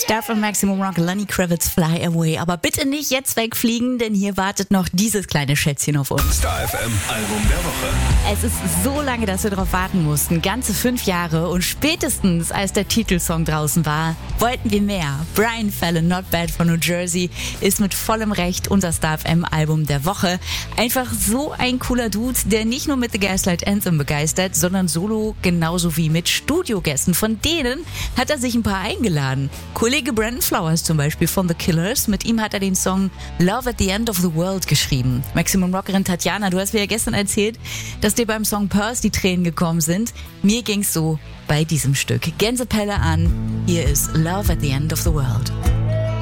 Star von Maximum Rock, Lenny Kravitz, Fly Away. Aber bitte nicht jetzt wegfliegen, denn hier wartet noch dieses kleine Schätzchen auf uns. Star FM Album der Woche. Es ist so lange, dass wir darauf warten mussten. Ganze 5 Jahre. Und spätestens, als der Titelsong draußen war, wollten wir mehr. Brian Fallon, Not Bad von New Jersey, ist mit vollem Recht unser Star FM Album der Woche. Einfach so ein cooler Dude, der nicht nur mit The Gaslight Anthem begeistert, sondern solo genauso wie mit Studiogästen. Von denen hat er sich ein paar eingeladen. Kollege Brandon Flowers zum Beispiel von The Killers. Mit ihm hat er den Song Love at the End of the World geschrieben. Maximum Rockerin Tatjana, du hast mir ja gestern erzählt, dass dir beim Song Purse die Tränen gekommen sind. Mir ging's so bei diesem Stück. Gänsepelle an. Hier ist Love at the End of the World.